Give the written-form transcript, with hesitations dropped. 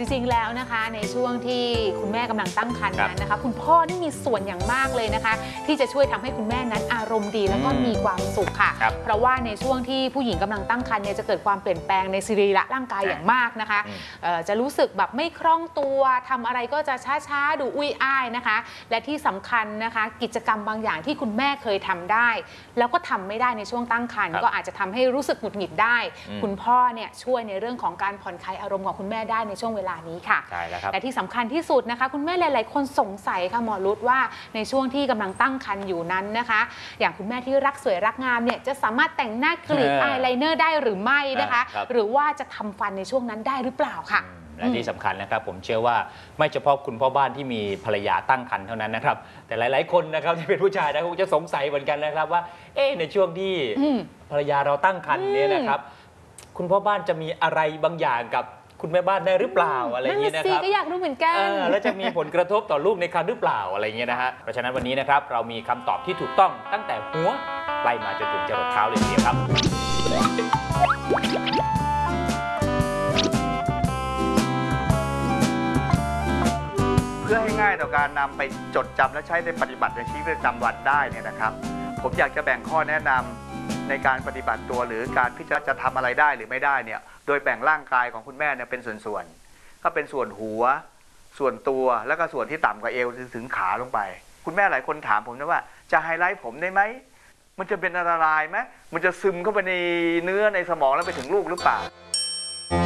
ริงๆแล้วนะคะในช่วงที่คุณแม่กำลังตั้งครรภ์นั้นนะคะคุณพ่อนี่มีส่วนอย่างมากเลยนะคะที่จะช่วยทำให้คุณแม่นั้นอารมณ์ดีแล้วก็มีความสุขค่ะเพราะว่าในช่วงที่ผู้หญิงกำลังตั้งครรภ์เนี่ยจะเกิดความเปลี่ยนแปลงในสรีระร่างกายอย่างมากนะคะจะรู้สึกแบบไม่คล่องตัวทำอะไรก็จะช้าๆดูอุ้ยอ้ายนะคะและที่สำคัญนะคะกิจกรรมบางอย่างที่คุณแม่เคยทำได้แล้วก็ทำไม่ได้ในช่วงตั้งครรภ์ก็อาจจะทำให้รู้สึกหงุดหงิดได้คุณพ่อเนี่ยช่วยในเรื่องของการผ่อนคลายอารมณ์ของคุณแม่ได้ในช่วงเวลานี้ค่ะใช่แล้วครับและที่สำคัญที่สุดนะคะคุณแม่หลายๆคนสงสัยค่ะหมอรุตว่าในช่วงที่กำลังตั้งครรภ์อยู่นั้นนะคะอย่างคุณแม่ที่รักสวยรักงามเนี่ยจะสามารถแต่งหน้ากรีดอายไลเนอร์ได้หรือไม่นะคะหรือว่าจะทำฟันในช่วงนั้นได้หรือเปล่าค่ะและที่สำคัญนะครับผมเชื่อว่าไม่เฉพาะคุณพ่อบ้านที่มีภรรยาตั้งครรภ์เท่านั้นนะครับแต่หลายๆคนนะครับที่เป็นผู้ชายนะคงจะสงสัยเหมือนกันนะครับว่าในช่วงที่ภรรยาเราตั้งครรภ์เนี่ยนะครับคุณพ่อบ้านจะมีอะไรบางอย่างกับคุณแม่บ้านได้หรือเปล่าอะไรอย่างนี้นะครับก็อยากรู้เหมือนกันแล้วจะมีผลกระทบต่อลูกในครรภ์หรือเปล่าอะไรอย่างเงี้ยนะฮะเพราะฉะนั้นวันนี้นะครับเรามีคำตอบที่ถูกต้องตั้งแต่หัวไล่มาจนถึงจรดเท้าเลยทีเดียวครับเพื่อให้ง่ายต่อการนำไปจดจำและใช้ในปฏิบัติในชีวิตประจำวันได้เนี่ยนะครับผมอยากจะแบ่งข้อแนะนำในการปฏิบัติตัวหรือการพิจารณาจะทำอะไรได้หรือไม่ได้เนี่ยโดยแบ่งร่างกายของคุณแม่เนี่ยเป็นส่วนๆก็เป็นส่วนหัวส่วนตัวแล้วก็ส่วนที่ต่ำกว่าเอวถึงขาลงไปคุณแม่หลายคนถามผมนะว่าจะไฮไลท์ผมได้ไหมมันจะเป็นอันตรายไหมมันจะซึมเข้าไปในเนื้อในสมองแล้วไปถึงลูกหรือเปล่า